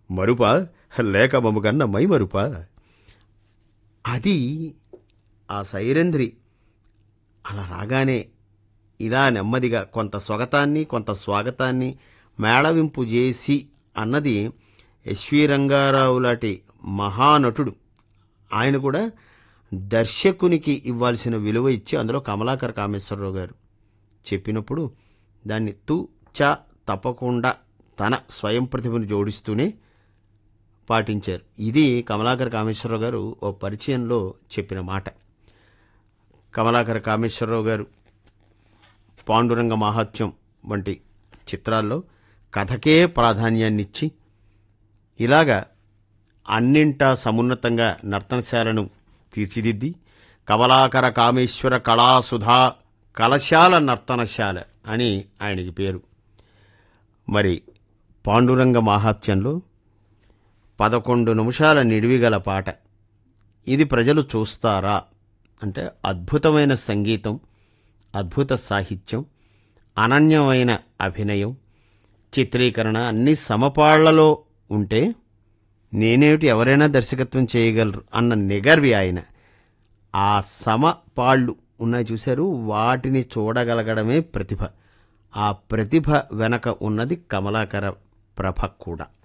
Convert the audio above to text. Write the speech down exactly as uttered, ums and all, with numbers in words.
మరుపా లేక మముగన్న మై మరుపా. అది ఆ సైరంధ్రి అలా రాగానే ఇలా నెమ్మదిగా కొంత స్వాగతాన్ని కొంత స్వాగతాన్ని మేళవింపు చేసి అన్నది ఎస్వి రంగారావు లాంటి మహానటుడు. ఆయన కూడా దర్శకునికి ఇవ్వాల్సిన విలువ ఇచ్చి అందులో కమలాకర కామేశ్వరరావు గారు చెప్పినప్పుడు దాన్ని తు చ తప్పకుండా తన స్వయం ప్రతిభను జోడిస్తూనే పాటించారు. ఇది కమలాకర కామేశ్వరరావు గారు ఓ పరిచయంలో చెప్పిన మాట. కమలాకర కామేశ్వరరావు గారు పాండురంగ మహాత్మ్యం వంటి చిత్రాల్లో కథకే ప్రాధాన్యాన్నిచ్చి ఇలాగా అన్నింటా సమున్నతంగా నర్తనశాలను తీర్చిదిద్ది కమలాకర కామేశ్వర కళాసుధా కళశాల నర్తనశాల అని ఆయనకి పేరు. మరి పాండురంగ మహాత్మ్యంలో పదకొండు నిమిషాల నిడివిగల పాట. ఇది ప్రజలు చూస్తారా అంటే అద్భుతమైన సంగీతం, అద్భుత సాహిత్యం, అనన్యమైన అభినయం, చిత్రీకరణ అన్నీ సమపాళ్లలో ఉంటే నేనేమిటి ఎవరైనా దర్శకత్వం చేయగలరు అన్న నిగర్వి ఆయన. ఆ సమపాళ్ళు ఉన్నాయి చూశారు, వాటిని చూడగలగడమే ప్రతిభ. ఆ ప్రతిభ వెనక ఉన్నది కమలాకర ప్రభ కూడా.